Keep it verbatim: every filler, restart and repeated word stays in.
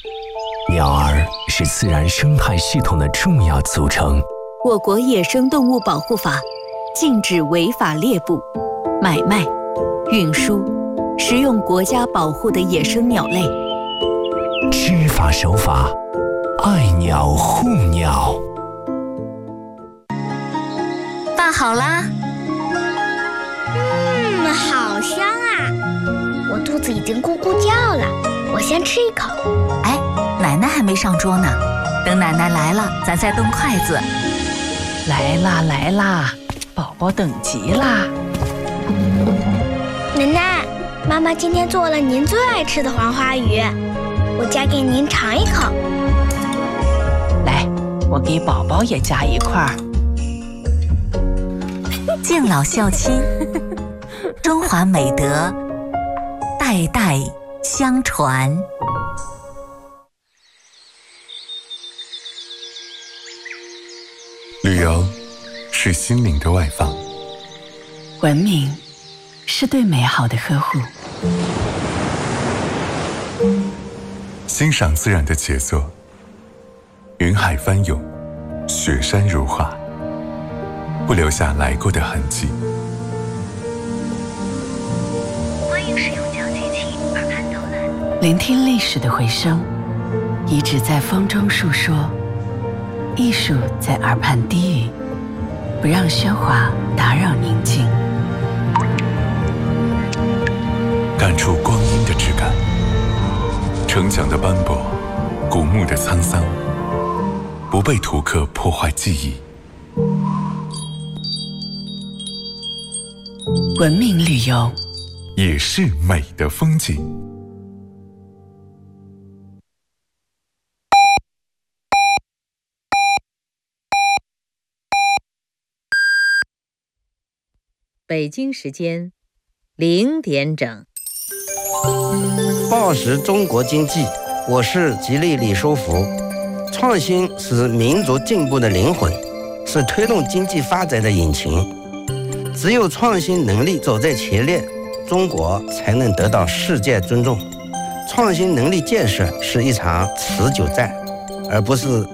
鸟儿是自然生态系统的重要组成。 我国野生动物保护法禁止违法猎捕、买卖、运输、食用国家保护的野生鸟类。 知法守法，爱鸟护鸟。 饭好啦。 嗯，好香啊！我肚子已经咕咕叫了，我先吃一口。 哎，奶奶还没上桌呢，等奶奶来了，咱再动筷子。 来啦来啦，宝宝等急啦！ 奶奶，妈妈今天做了您最爱吃的黄花鱼，我夹给您尝一口。 来，我给宝宝也夹一块儿。 敬老孝亲，中华美德代代相传。 旅游是心灵的外放， 文明是对美好的呵护， 欣赏自然的杰作，云海翻涌，雪山如画，不留下来过的痕迹。 欢迎使用讲解器耳畔导览， 聆听历史的回声，遗址在风中述说，艺术在耳畔低语，不让喧哗打扰宁静。 感触光阴的质感，城墙的斑驳，古墓的沧桑，不被图刻破坏记忆。 文明旅游也是美的风景。 北京时间零点整， 报时中国经济，我是吉利李书福。创新是民族进步的灵魂，是推动经济发展的引擎。只有创新能力走在前列，中国才能得到世界尊重。创新能力建设是一场持久战，而不是